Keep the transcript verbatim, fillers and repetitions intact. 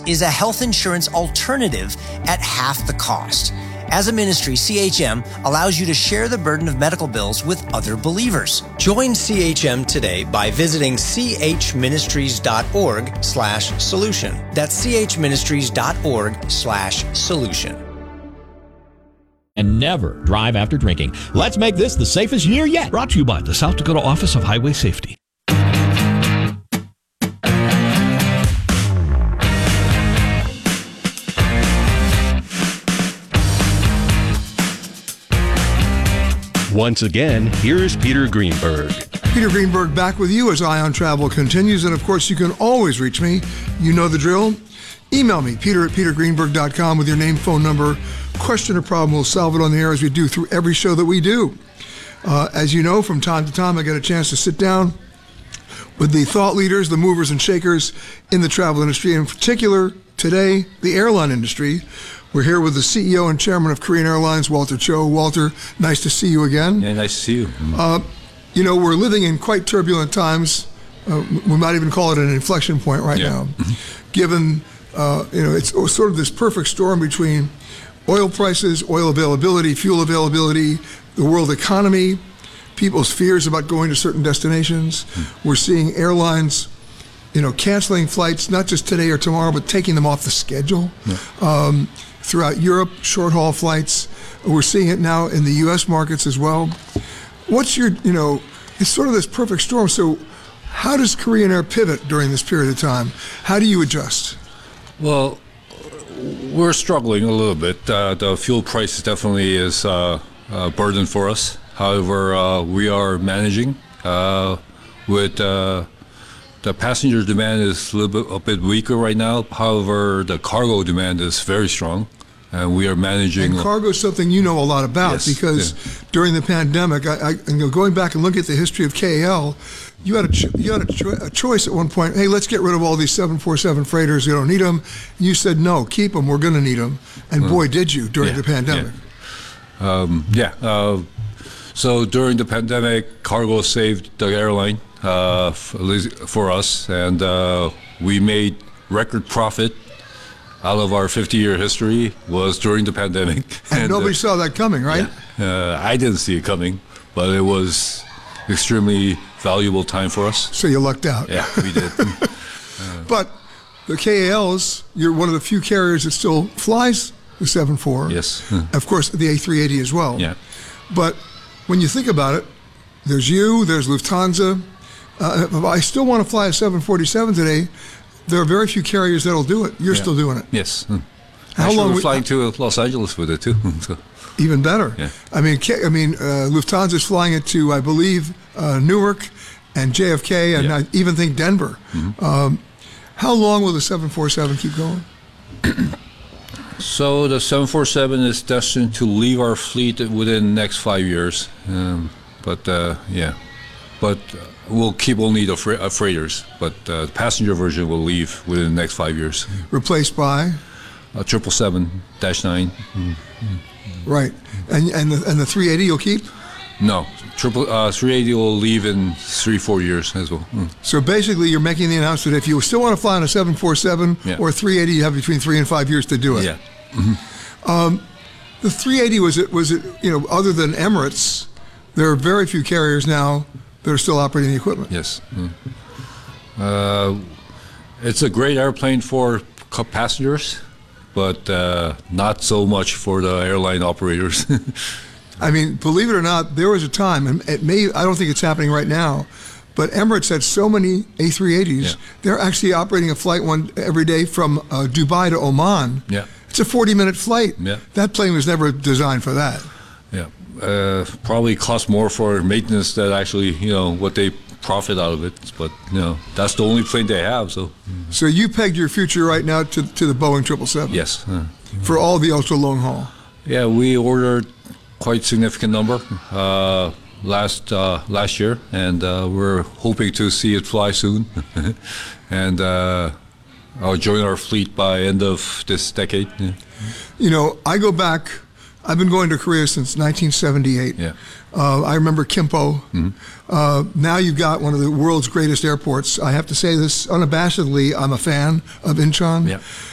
is a health insurance alternative at half the cost. As a ministry, C H M allows you to share the burden of medical bills with other believers. Join C H M today by visiting chministries.org slash solution. That's chministries.org slash solution. And never drive after drinking. Let's make this the safest year yet. Brought to you by the South Dakota Office of Highway Safety. Once again, here's Peter Greenberg. Peter Greenberg back with you as Eye on Travel continues. And of course, you can always reach me. You know the drill. Email me, peter at peter greenberg dot com with your name, phone number, question or problem. We'll solve it on the air as we do through every show that we do. Uh, as you know, from time to time, I get a chance to sit down with the thought leaders, the movers and shakers in the travel industry, in particular, today, the airline industry. We're here with the C E O and chairman of Korean Airlines, Walter Cho. Walter, nice to see you again. Yeah, nice to see you. Uh, you know, we're living in quite turbulent times. Uh, we might even call it an inflection point right yeah. now, given, uh, you know, it's sort of this perfect storm between oil prices, oil availability, fuel availability, the world economy, people's fears about going to certain destinations. Mm. We're seeing airlines, you know, canceling flights, not just today or tomorrow, but taking them off the schedule. Yeah. Um, throughout Europe, short-haul flights. We're seeing it now in the U S markets as well. What's your, you know, it's sort of this perfect storm. So how does Korean Air pivot during this period of time? How do you adjust? Well, we're struggling a little bit. Uh, the fuel price definitely is uh, a burden for us. However, uh, we are managing uh, with uh, the passenger demand is a little bit a bit weaker right now. However, the cargo demand is very strong, and we are managing. And cargo is something you know a lot about yes, because yeah. during the pandemic, I, I you know, going back and looking at the history of K A L, you had a cho- you had a, cho- a choice at one point. Hey, let's get rid of all these seven forty-seven freighters. We don't need them. And you said no, keep them. We're going to need them. And mm. boy, did you during yeah, the pandemic. Yeah. Um, yeah. Uh, so during the pandemic, cargo saved the airline. Uh, for us, and uh, we made record profit out of our fifty-year history was during the pandemic. And, and nobody uh, saw that coming, right? Yeah. Uh, I didn't see it coming, but it was extremely valuable time for us. So you lucked out. Yeah, we did. uh, but the K A Ls, you're one of the few carriers that still flies the seven four. Yes. Of course, the A three eighty as well. Yeah. But when you think about it, there's you, there's Lufthansa. Uh, if I still want to fly a seven forty-seven today, there are very few carriers that'll do it. You're yeah. still doing it. Yes. How Actually, long we're we, flying to Los Angeles with it too. So. Even better. Yeah. I mean, I mean, uh, Lufthansa is flying it to, I believe, uh, Newark and J F K, and yeah. I even think Denver. Mm-hmm. Um, how long will the seven forty-seven keep going? So the seven forty-seven is destined to leave our fleet within the next five years. Um, but uh, yeah, but. Uh, We'll keep only the fre- uh, freighters, but uh, the passenger version will leave within the next five years. Replaced by? A triple seven dash nine. Right, and and the, and the three eighty you'll keep? No, triple uh, three eighty will leave in three four years as well. Mm. So basically, you're making the announcement if you still want to fly on a seven forty-seven yeah. or three eighty, you have between three and five years to do it. Yeah. Mm-hmm. Um, the three eighty was it was it you know other than Emirates, there are very few carriers now that are still operating the equipment. Yes. Mm. Uh, it's a great airplane for passengers, but uh, not so much for the airline operators. I mean, believe it or not, there was a time, and it may, I don't think it's happening right now, but Emirates had so many A three eighties, yeah. they're actually operating a flight one every day from uh, Dubai to Oman. Yeah. It's a forty-minute flight. Yeah. That plane was never designed for that. Yeah. Uh, probably cost more for maintenance than actually, you know, what they profit out of it. But, you know, that's the only plane they have. So So you pegged your future right now to, to the Boeing triple seven? Yes. Uh, for all the ultra long haul? Yeah, we ordered quite significant number uh, last uh, last year, and uh, we're hoping to see it fly soon. and uh, I'll join our fleet by end of this decade. Yeah. You know, I go back... I've been going to Korea since nineteen seventy-eight. Yeah. Uh, I remember Kimpo. Mm-hmm. Uh, now you've got one of the world's greatest airports. I have to say this unabashedly, I'm a fan of Incheon. Yeah.